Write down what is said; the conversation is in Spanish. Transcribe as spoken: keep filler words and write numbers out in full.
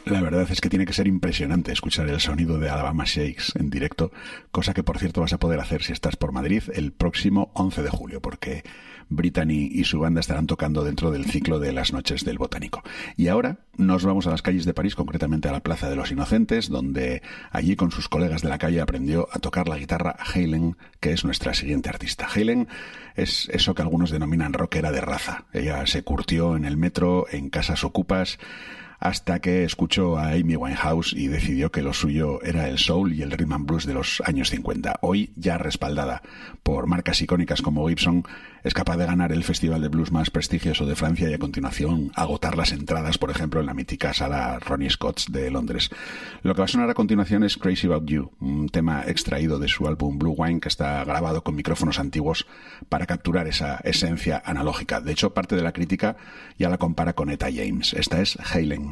La verdad es que tiene que ser impresionante escuchar el sonido de Alabama Shakes en directo, cosa que por cierto vas a poder hacer si estás por Madrid el próximo once de julio, porque Brittany y su banda estarán tocando dentro del ciclo de las noches del Botánico. Y ahora nos vamos a las calles de París, concretamente a la Plaza de los Inocentes, donde allí con sus colegas de la calle aprendió a tocar la guitarra Helen, que es nuestra siguiente artista. Helen es eso que algunos denominan rockera de raza. Ella se curtió en el metro, en casas ocupas, hasta que escuchó a Amy Winehouse y decidió que lo suyo era el soul y el rhythm and blues de los años cincuenta. Hoy, ya respaldada por marcas icónicas como Gibson, es capaz de ganar el festival de blues más prestigioso de Francia y a continuación agotar las entradas, por ejemplo, en la mítica sala Ronnie Scott's de Londres. Lo que va a sonar a continuación es Crazy About You, un tema extraído de su álbum Blue Wine, que está grabado con micrófonos antiguos para capturar esa esencia analógica. De hecho, parte de la crítica ya la compara con Etta James. Esta es Helen.